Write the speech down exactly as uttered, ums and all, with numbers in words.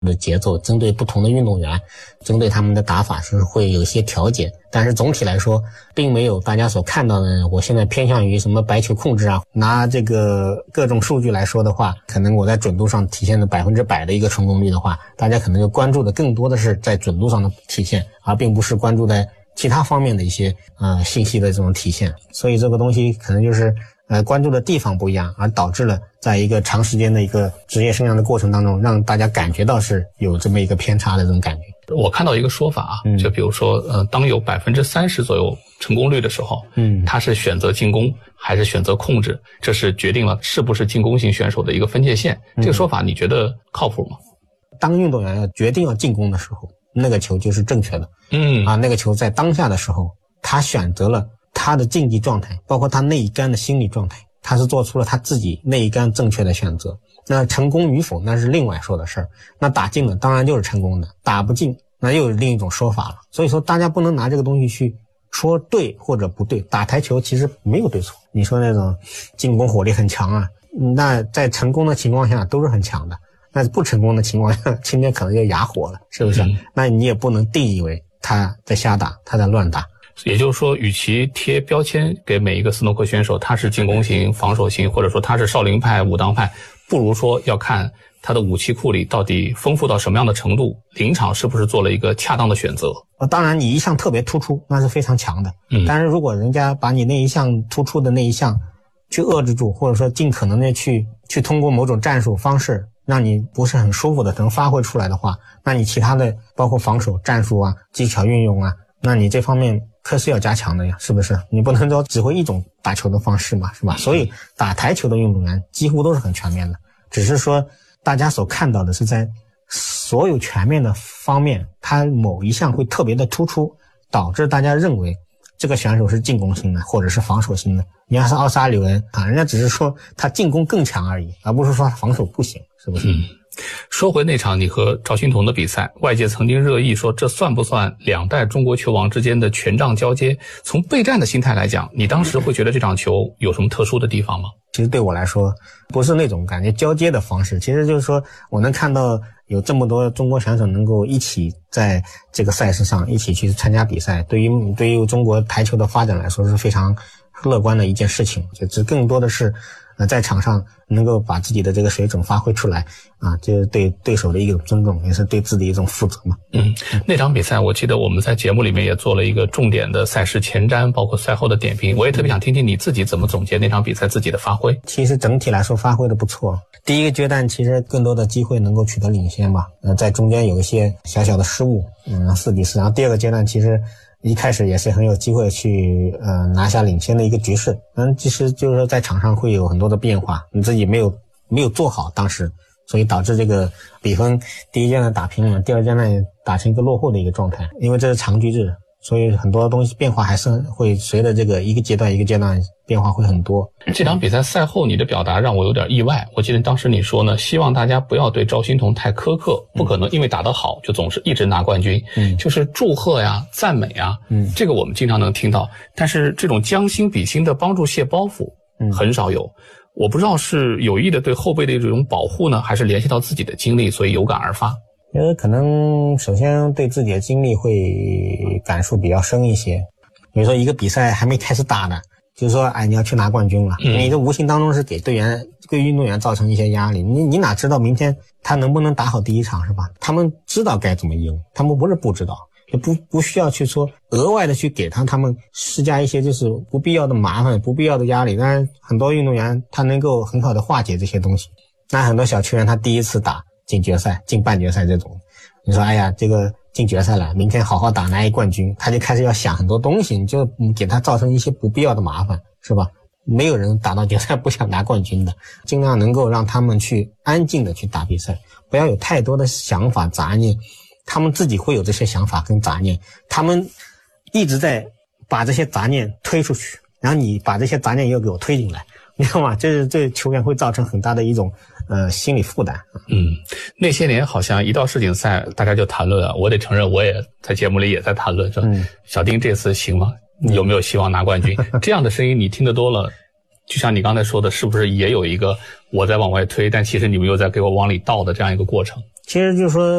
的节奏，针对不同的运动员，针对他们的打法是会有一些调节，但是总体来说并没有大家所看到的我现在偏向于什么白球控制啊，拿这个各种数据来说的话，可能我在准度上体现的百分之百的一个成功率的话，大家可能就关注的更多的是在准度上的体现，而并不是关注在其他方面的一些呃信息的这种体现。所以这个东西可能就是呃关注的地方不一样，而导致了在一个长时间的一个职业生涯的过程当中，让大家感觉到是有这么一个偏差的这种感觉。 我看到一个说法啊，嗯、就比如说呃当有百分之三十左右成功率的时候，嗯，他是选择进攻还是选择控制，这是决定了是不是进攻型选手的一个分界线。这个说法你觉得靠谱吗？ 当运动员要决定要进攻的时候，那个球就是正确的。嗯啊，那个球在当下的时候，他选择了他的竞技状态，包括他那一杆的心理状态，他是做出了他自己那一杆正确的选择。那成功与否那是另外说的事儿。那打进了当然就是成功的，打不进那又有另一种说法了。所以说大家不能拿这个东西去说对或者不对，打台球其实没有对错。你说那种进攻火力很强啊，那在成功的情况下都是很强的，那不成功的情况下今天可能就哑火了，是不是、嗯、那你也不能定义为他在瞎打，他在乱打。 也就是说，与其贴标签给每一个斯诺克选手他是进攻型、防守型，或者说他是少林派、武当派，不如说要看他的武器库里到底丰富到什么样的程度，临场是不是做了一个恰当的选择。 当然你一项特别突出那是非常强的，嗯，但是如果人家把你那一项突出的那一项去遏制住，或者说尽可能的去去通过某种战术方式让你不是很舒服的能发挥出来的话，那你其他的包括防守战术啊、技巧运用啊，那你这方面可是要加强的呀，是不是？你不能说只会一种打球的方式嘛，是吧？所以打台球的运动员几乎都是很全面的，只是说大家所看到的是在所有全面的方面，他某一项会特别的突出，导致大家认为这个选手是进攻型的或者是防守型的。你要是奥沙里文啊，人家只是说他进攻更强而已，而不是说防守不行，是不是？ 嗯。说回那场你和赵心童的比赛，外界曾经热议说这算不算两代中国球王之间的权杖交接？从备战的心态来讲，你当时会觉得这场球有什么特殊的地方吗？ 其实对我来说不是那种感觉交接的方式，其实就是说我能看到有这么多中国选手能够一起在这个赛事上一起去参加比赛，对于对于中国台球的发展来说是非常乐观的一件事情。就这更多的是呃在场上能够把自己的这个水准发挥出来啊，这对对手的一种尊重，也是对自己一种负责嘛。 嗯，那场比赛我记得我们在节目里面也做了一个重点的赛事前瞻，包括赛后的点评，我也特别想听听你自己怎么总结那场比赛自己的发挥。 其实整体来说发挥的不错，第一个阶段其实更多的机会能够取得领先吧，呃，在中间有一些小小的失误，嗯，四比四。然后第二个阶段其实一开始也是很有机会去呃拿下领先的一个局势，嗯，其实就是说在场上会有很多的变化，你自己没有没有做好当时，所以导致这个比分第一阶段打平了，第二阶段打成一个落后的一个状态。因为这是长局制，所以很多东西变化还是会随着这个一个阶段一个阶段变化会很多。 这场比赛赛后你的表达让我有点意外，我记得当时你说呢，希望大家不要对赵心童太苛刻，不可能因为打得好就总是一直拿冠军，嗯，就是祝贺呀、赞美啊，嗯，这个我们经常能听到，但是这种将心比心的帮助卸包袱，嗯，很少有。我不知道是有意的对后辈的这种保护呢，还是联系到自己的经历，所以有感而发。 因为可能首先对自己的经历会感触比较深一些，比如说一个比赛还没开始打呢，就是说哎你要去拿冠军了，嗯，你这无形当中是给队员对运动员造成一些压力，你你哪知道明天他能不能打好第一场，是吧？他们知道该怎么赢，他们不是不知道，就不不需要去说额外的去给他他们施加一些就是不必要的麻烦、不必要的压力。当然很多运动员他能够很好的化解这些东西，那很多小球员他第一次打进决赛、进半决赛这种，你说哎呀这个进决赛了，明天好好打拿一冠军，他就开始要想很多东西，你就给他造成一些不必要的麻烦，是吧？没有人打到决赛不想拿冠军的，尽量能够让他们去安静的去打比赛，不要有太多的想法杂念，他们自己会有这些想法跟杂念，他们一直在把这些杂念推出去，然后你把这些杂念又给我推进来，你知道吗？这是对球员会造成很大的一种呃心理负担。 嗯，那些年好像一到世锦赛大家就谈论啊，我得承认我也在节目里也在谈论说，嗯，小丁这次行吗？有没有希望拿冠军？这样的声音你听得多了，就像你刚才说的，是不是也有一个我在往外推，但其实你们又在给我往里倒的这样一个过程？ 其实就是说